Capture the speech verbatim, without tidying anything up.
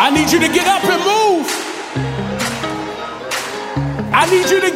I need you to get up and move. I need you to